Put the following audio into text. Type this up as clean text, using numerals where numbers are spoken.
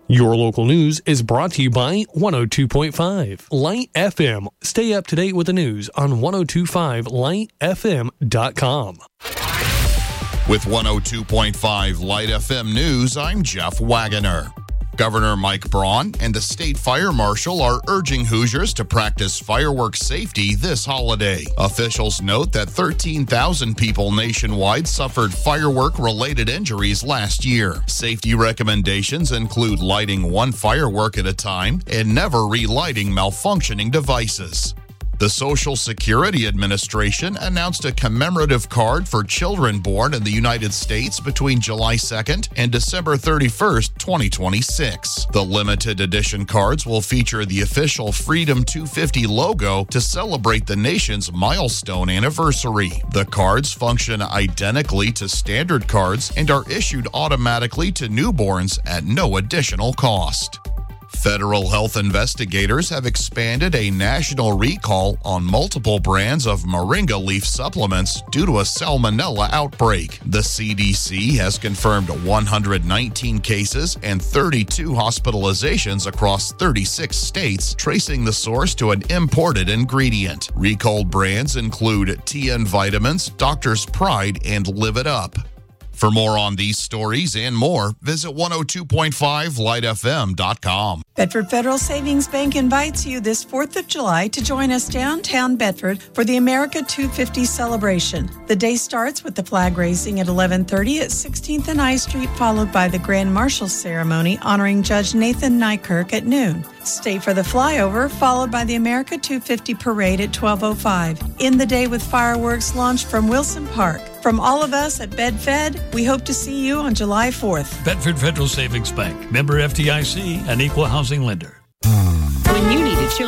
Your local news is brought to you by 102.5 Light FM. Stay up to date with the news on 1025lightfm.com. With 102.5 Light FM News, I'm Jeff Wagoner. Governor Mike Braun and the state fire marshal are urging Hoosiers to practice fireworks safety this holiday. Officials note that 13,000 people nationwide suffered firework-related injuries last year. Safety recommendations include lighting one firework at a time and never relighting malfunctioning devices. The Social Security Administration announced a commemorative card for children born in the United States between July 2nd and December 31st, 2026. The limited edition cards will feature the official Freedom 250 logo to celebrate the nation's milestone anniversary. The cards function identically to standard cards and are issued automatically to newborns at no additional cost. Federal health investigators have expanded a national recall on multiple brands of moringa leaf supplements due to a salmonella outbreak. The CDC has confirmed 119 cases and 32 hospitalizations across 36 states, tracing the source to an imported ingredient. Recalled brands include TN Vitamins, Doctor's Pride, and Live It Up. For more on these stories and more, visit 102.5lightfm.com. Bedford Federal Savings Bank invites you this 4th of July to join us downtown Bedford for the America 250 celebration. The day starts with the flag raising at 11:30 at 16th and I Street, followed by the Grand Marshal ceremony honoring Judge Nathan Nykirk at noon. Stay for the flyover, followed by the America 250 parade at 12:05. End the day with fireworks launched from Wilson Park. From all of us at BedFed, we hope to see you on July 4th. Bedford Federal Savings Bank, member FDIC, and equal housing lender. When you need a